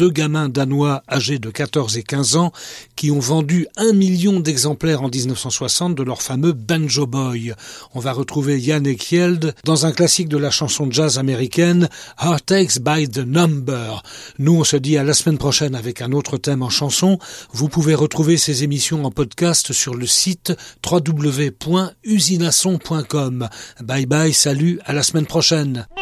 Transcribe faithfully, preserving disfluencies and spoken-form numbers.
deux gamins danois âgés de quatorze et quinze ans qui ont vendu un million d'exemplaires en dix-neuf cent soixante de leur fameux Banjo Boy. On va retrouver Jan Ekield dans un classique de la chanson jazz américaine, Heartaches by the Number. Nous, on se dit à la semaine prochaine avec un autre thème en chanson. Vous pouvez retrouver ces émissions en podcast sur le site w w w point usinason point com. Bye bye, salut, à la semaine prochaine.